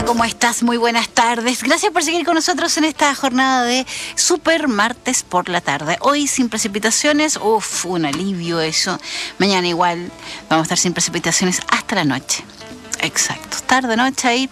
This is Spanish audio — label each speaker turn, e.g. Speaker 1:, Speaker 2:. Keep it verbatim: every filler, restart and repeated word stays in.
Speaker 1: ¿cómo estás? Muy buenas tardes. Gracias por seguir con nosotros en esta jornada de Super Martes por la tarde. Hoy sin precipitaciones, uff, un alivio eso. Mañana igual vamos a estar sin precipitaciones hasta la noche. Exacto, tarde, noche ahí,